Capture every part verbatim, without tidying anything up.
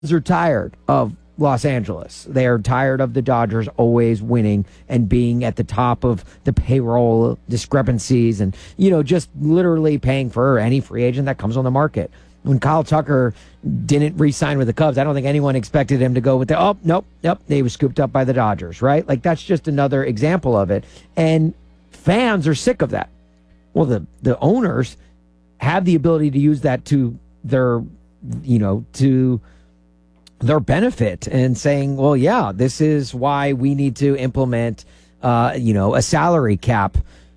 are tired of Los Angeles. They are tired of the Dodgers always winning and being at the top of the payroll discrepancies and, you know, just literally paying for any free agent that comes on the market. When Kyle Tucker didn't re-sign with the Cubs, I don't think anyone expected him to go with the, oh, nope, nope, they were scooped up by the Dodgers, right? Like, that's just another example of it. And fans are sick of that. Well, the, the owners have the ability to use that to their, you know, to their benefit and saying, well, yeah, this is why we need to implement, uh, you know, a salary cap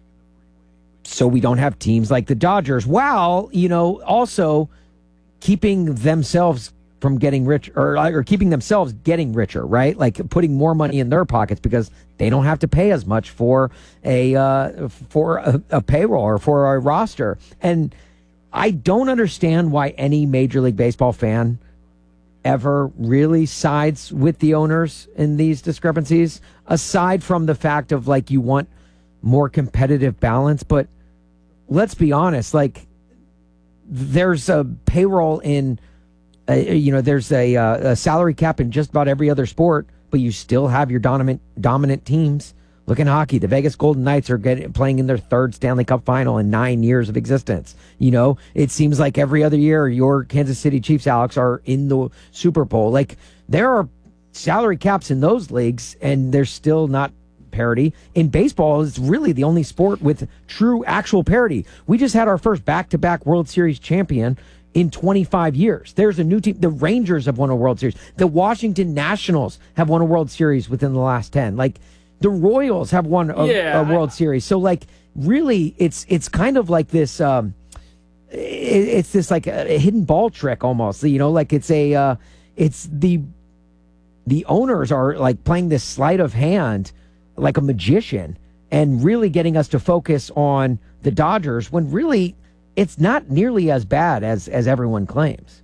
so we don't have teams like the Dodgers, while, you know, also keeping themselves from getting rich or, or keeping themselves getting richer, right? Like putting more money in their pockets because they don't have to pay as much for a, uh, for a, a payroll or for a roster. And I don't understand why any Major League Baseball fan ever really sides with the owners in these discrepancies, aside from the fact of, like, you want more competitive balance. But let's be honest, like, there's a payroll in, uh, you know, there's a, uh, a salary cap in just about every other sport, but you still have your dominant dominant teams. Look in hockey. The Vegas Golden Knights are getting, playing in their third Stanley Cup final in nine years of existence. You know, it seems like every other year your Kansas City Chiefs, Alex, are in the Super Bowl. Like, there are salary caps in those leagues, and there's still not parity. In baseball, it's really the only sport with true, actual parity. We just had our first back-to-back World Series champion in twenty-five years. There's a new team. The Rangers have won a World Series. The Washington Nationals have won a World Series within the last ten. Like, the Royals have won a, yeah, a World I, Series. So, like, really, it's it's kind of like this, um, it, it's this, like, a, a hidden ball trick almost. You know, like, it's a, uh, it's the, the owners are, like, playing this sleight of hand like a magician and really getting us to focus on the Dodgers when really it's not nearly as bad as, as everyone claims.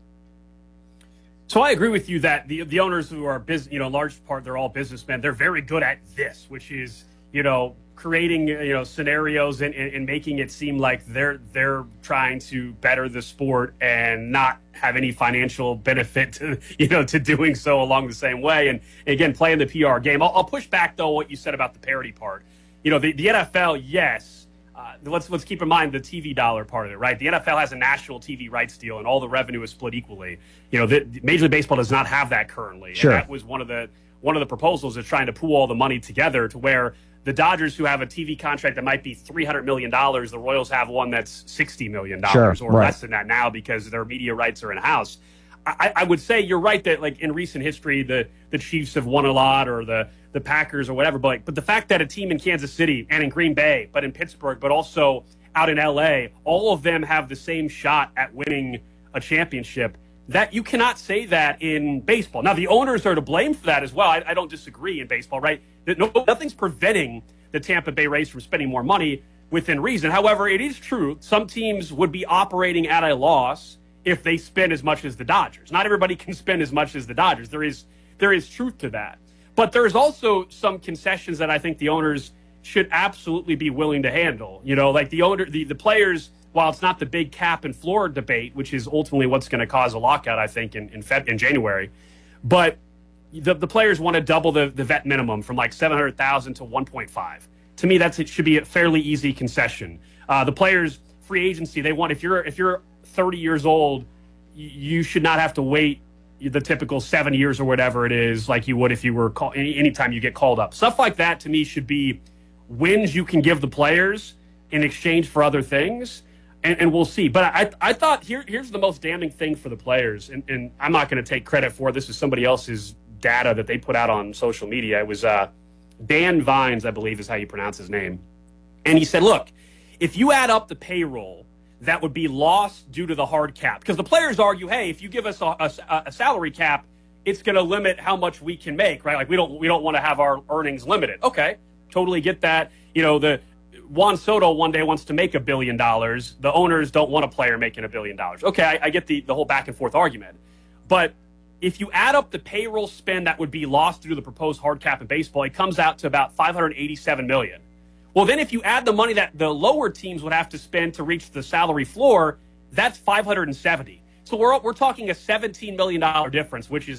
So I agree with you that the the owners who are business, you know, large part they're all businessmen. They're very good at this, which is, you know, creating, you know, scenarios and, and, and making it seem like they're they're trying to better the sport and not have any financial benefit to, you know, to doing so along the same way. And again, playing the P R game. I'll, I'll push back though what you said about the parity part. You know, the, the N F L, yes. Uh, let's let's keep in mind the T V dollar part of it, right? The N F L has a national T V rights deal, and all the revenue is split equally. You know, the, Major League Baseball does not have that currently. Sure. And that was one of the one of the proposals is trying to pool all the money together to where the Dodgers, who have a T V contract that might be three hundred million dollars, the Royals have one that's sixty million dollars sure, or right. less than that now because their media rights are in house. I, I would say you're right that, like, in recent history, the the Chiefs have won a lot, or the the Packers or whatever. But like, but the fact that a team in Kansas City and in Green Bay, but in Pittsburgh, but also out in L A, all of them have the same shot at winning a championship. That you cannot say that in baseball. Now, the owners are to blame for that as well. I, I don't disagree in baseball, right? No, nothing's preventing the Tampa Bay Rays from spending more money within reason. However, it is true some teams would be operating at a loss if they spend as much as the Dodgers. Not everybody can spend as much as the Dodgers. There is there is truth to that. But there's also some concessions that I think the owners should absolutely be willing to handle. You know, like the owner, the, the players, while it's not the big cap and floor debate, which is ultimately what's going to cause a lockout, I think, in in, Feb, in January, but the, the players want to double the, the vet minimum from like seven hundred thousand to one point five. To me, that's it should be a fairly easy concession. Uh, the players' free agency, they want, if you're if you're thirty years old, you should not have to wait the typical seven years or whatever it is, like you would if you were call, any anytime you get called up. Stuff like that to me should be wins you can give the players in exchange for other things, and, and we'll see. But I I thought here here's the most damning thing for the players, and, and I'm not going to take credit for it. This is somebody else's data that they put out on social media. It was uh, Dan Vines, I believe is how you pronounce his name, and he said, look, if you add up the payroll that would be lost due to the hard cap. Because the players argue, hey, if you give us a, a, a salary cap, it's going to limit how much we can make, right? Like we don't we don't want to have our earnings limited. Okay, totally get that. You know, the Juan Soto one day wants to make a billion dollars. The owners don't want a player making a billion dollars. Okay, I, I get the, the whole back and forth argument. But if you add up the payroll spend that would be lost due to the proposed hard cap in baseball, it comes out to about five hundred eighty-seven million dollars. Well, then if you add the money that the lower teams would have to spend to reach the salary floor, that's five hundred seventy. So we're we're talking a seventeen million dollars difference, which is